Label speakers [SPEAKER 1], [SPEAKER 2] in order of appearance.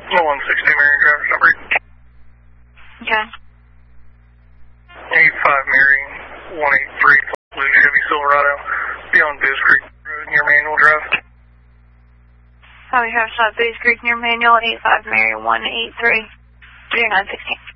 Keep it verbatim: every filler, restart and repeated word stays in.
[SPEAKER 1] one sixty Marion Drive, number.
[SPEAKER 2] Okay.
[SPEAKER 1] eighty-five Marion, one eight three, Blue Chevy Silverado, beyond Booze Creek Road near Manual Drive.
[SPEAKER 2] Highway Drive, South Booze Creek near Manual, eighty-five Marion, one eight three, zero nine sixteen.